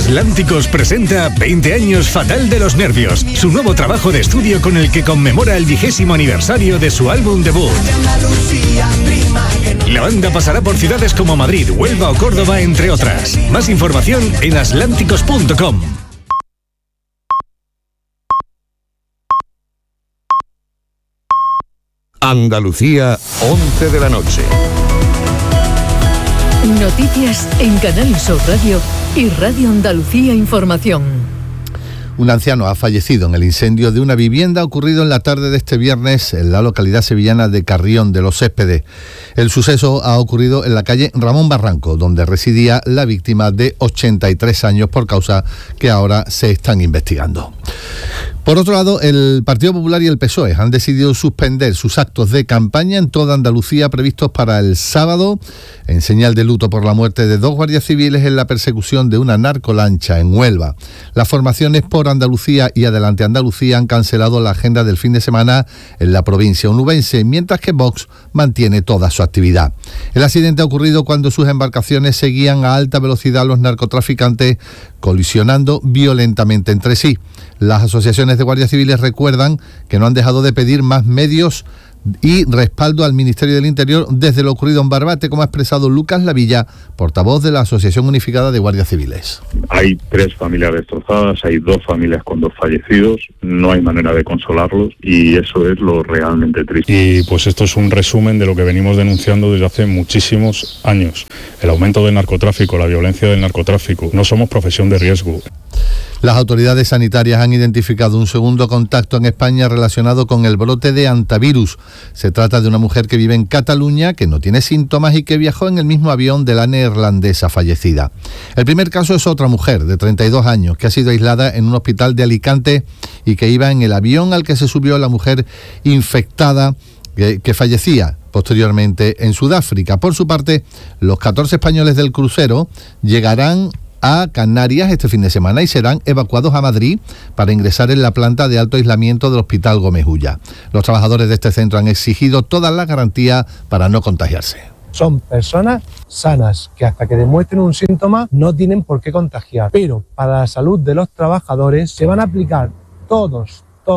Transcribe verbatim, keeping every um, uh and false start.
Atlánticos presenta veinte años Fatal de los Nervios, su nuevo trabajo de estudio con el que conmemora el vigésimo aniversario de su álbum debut. La banda pasará por ciudades como Madrid, Huelva o Córdoba, entre otras. Más información en atlánticos punto com. Andalucía, once de la noche. Noticias en Canal Sur Radio y Radio Andalucía Información. Un anciano ha fallecido en el incendio de una vivienda ocurrido en la tarde de este viernes en la localidad sevillana de Carrión de los Céspedes. El suceso ha ocurrido en la calle Ramón Barranco, donde residía la víctima de ochenta y tres años, por causa que ahora se están investigando. Por otro lado, el Partido Popular y el P S O E han decidido suspender sus actos de campaña en toda Andalucía previstos para el sábado, en señal de luto por la muerte de dos guardias civiles en la persecución de una narcolancha en Huelva. Las formaciones Por Andalucía y Adelante Andalucía han cancelado la agenda del fin de semana en la provincia onubense, mientras que Vox mantiene toda su actividad. El accidente ha ocurrido cuando sus embarcaciones seguían a alta velocidad los narcotraficantes, colisionando violentamente entre sí. Las asociaciones de guardias civiles recuerdan que no han dejado de pedir más medios y respaldo al Ministerio del Interior desde lo ocurrido en Barbate, como ha expresado Lucas Lavilla, portavoz de la Asociación Unificada de Guardias Civiles. Hay tres familias destrozadas, hay dos familias con dos fallecidos, no hay manera de consolarlos y eso es lo realmente triste. Y pues esto es un resumen de lo que venimos denunciando desde hace muchísimos años. El aumento del narcotráfico, la violencia del narcotráfico. No somos profesión de riesgo. Las autoridades sanitarias han identificado un segundo contacto en España relacionado con el brote de hantavirus. Se trata de una mujer que vive en Cataluña, que no tiene síntomas y que viajó en el mismo avión de la neerlandesa fallecida. El primer caso es otra mujer de treinta y dos años que ha sido aislada en un hospital de Alicante y que iba en el avión al que se subió la mujer infectada que, que fallecía posteriormente en Sudáfrica. Por su parte, los catorce españoles del crucero llegarán a Canarias este fin de semana y serán evacuados a Madrid para ingresar en la planta de alto aislamiento del Hospital Gómez Ulla. Los trabajadores de este centro han exigido todas las garantías para no contagiarse. Son personas sanas que hasta que demuestren un síntoma no tienen por qué contagiar, pero para la salud de los trabajadores se van a aplicar todos,